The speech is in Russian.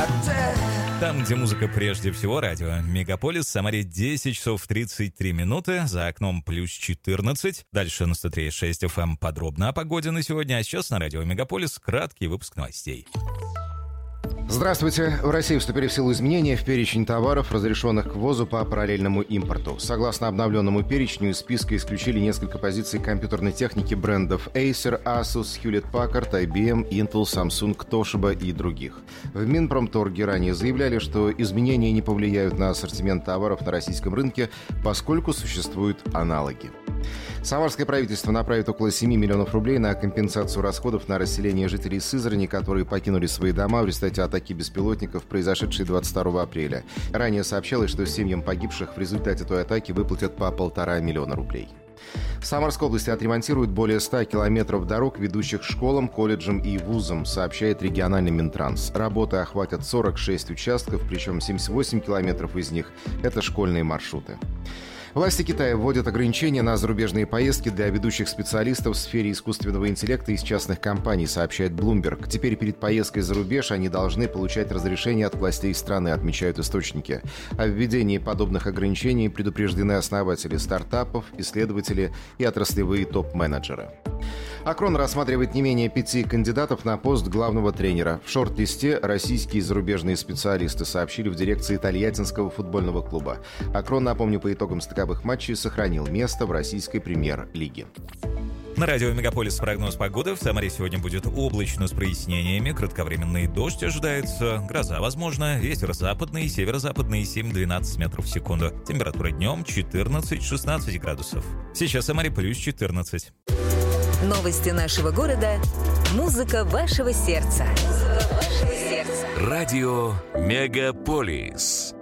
Там, где музыка прежде всего, радио. Мегаполис, в Самаре 10 часов 33 минуты, за окном плюс 14. Дальше на 103.6 FM подробно о погоде на сегодня, а сейчас на радио Мегаполис краткий выпуск новостей. Здравствуйте. В России вступили в силу изменения в перечень товаров, разрешенных к ввозу по параллельному импорту. Согласно обновленному перечню, из списка исключили несколько позиций компьютерной техники брендов Acer, Asus, Hewlett-Packard, IBM, Intel, Samsung, Toshiba и других. В Минпромторге ранее заявляли, что изменения не повлияют на ассортимент товаров на российском рынке, поскольку существуют аналоги. Самарское правительство направит около 7 миллионов рублей на компенсацию расходов на расселение жителей Сызрани, которые покинули свои дома в результате атаки беспилотников, произошедшей 22 апреля. Ранее сообщалось, что семьям погибших в результате той атаки выплатят по 1,5 миллиона рублей. В Самарской области отремонтируют более 100 километров дорог, ведущих к школам, колледжам и вузам, сообщает региональный Минтранс. Работы охватят 46 участков, причем 78 километров из них – это школьные маршруты. Власти Китая вводят ограничения на зарубежные поездки для ведущих специалистов в сфере искусственного интеллекта из частных компаний, сообщает Bloomberg. Теперь перед поездкой за рубеж они должны получать разрешение от властей страны, отмечают источники. О введении подобных ограничений предупреждены основатели стартапов, исследователи и отраслевые топ-менеджеры. Акрон рассматривает не менее 5 кандидатов на пост главного тренера. В шорт-листе российские и зарубежные специалисты, сообщили в дирекции Тольяттинского футбольного клуба. Акрон, напомню, по итогам стыковых матчей сохранил место в российской премьер-лиге. На радио «Мегаполис» прогноз погоды. В Самаре сегодня будет облачно с прояснениями. Кратковременный дождь ожидается. Гроза возможна. Ветер западный, северо-западный 7-12 метров в секунду. Температура днем 14-16 градусов. Сейчас в Самаре плюс 14. Новости нашего города. Музыка вашего сердца. Радио «Мегаполис».